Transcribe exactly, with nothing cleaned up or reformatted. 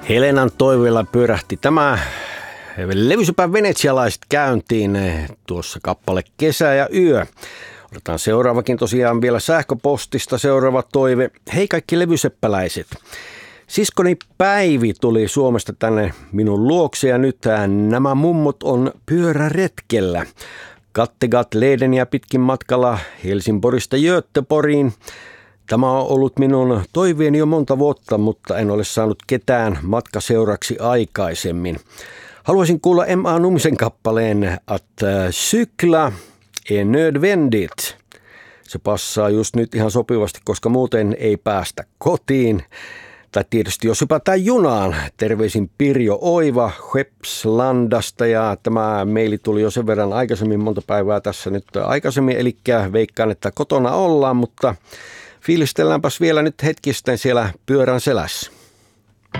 Helenan toiveella pyörähti tämä levysypä venetsialaiset käyntiin tuossa kappale Kesä ja yö. Otetaan seuraavakin tosiaan vielä sähköpostista seuraava toive. Hei kaikki levyseppäläiset. Siskoni Päivi tuli Suomesta tänne minun luokse ja nyt nämä mummot on pyöräretkellä. Kattegat Ledeniä pitkin matkalla Helsingborista Göteborgiin. Tämä on ollut minun toiveeni jo monta vuotta, mutta en ole saanut ketään matkaseuraksi aikaisemmin. Haluaisin kuulla M A Numisen kappaleen Att cykla är nödvändigt. Se passaa just nyt ihan sopivasti, koska muuten ei päästä kotiin. Tai tietysti jos hypätään junaan. Terveisin Pirjo Oiva Skeppslandasta ja tämä meili tuli jo sen verran aikaisemmin, monta päivää tässä nyt aikaisemmin. Eli veikkaan, että kotona ollaan, mutta fiilistelläänpäs vielä nyt hetkisten siellä pyörän selässä.